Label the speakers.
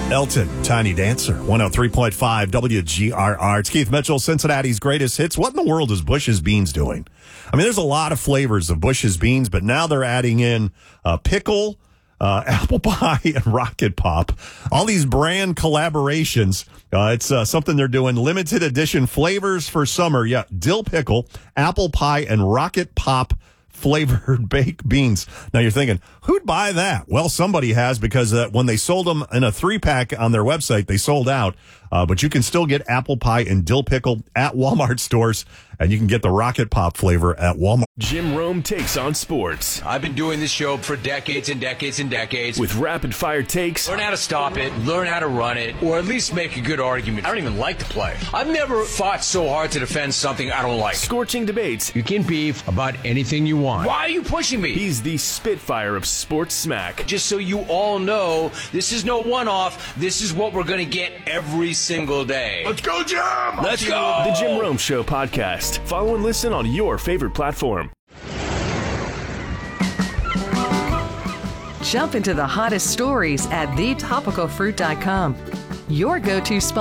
Speaker 1: Elton, Tiny Dancer, 103.5 WGRR. It's Keith Mitchell, Cincinnati's greatest hits. What in the world is Bush's Beans doing? I mean, there's a lot of flavors of Bush's Beans, but now they're adding in pickle, apple pie, and rocket pop. All these brand collaborations. It's something they're doing. Limited edition flavors for summer. Yeah, dill pickle, apple pie, and rocket pop flavored baked beans. Now you're thinking, who'd buy that? Well, somebody has, because when they sold them in a 3-pack on their website, they sold out. But you can still get apple pie and dill pickle at Walmart stores, and you can get the rocket pop flavor at Walmart.
Speaker 2: Jim Rome takes on sports.
Speaker 3: I've been doing this show for decades and decades and decades.
Speaker 2: With rapid-fire takes.
Speaker 3: Learn how to stop it, learn how to run it, or at least make a good argument. I don't even like the play. I've never fought so hard to defend something I don't like.
Speaker 2: Scorching debates.
Speaker 3: You can beef about anything you want. Why are you pushing me?
Speaker 2: He's the Spitfire of sports smack.
Speaker 3: Just so you all know, this is no one-off. This is what we're going to get every single day.
Speaker 4: Let's go, Jim!
Speaker 3: Let's go!
Speaker 2: The Jim Rome Show podcast. Follow and listen on your favorite platform.
Speaker 5: Jump into the hottest stories at thetopicalfruit.com. Your go-to spot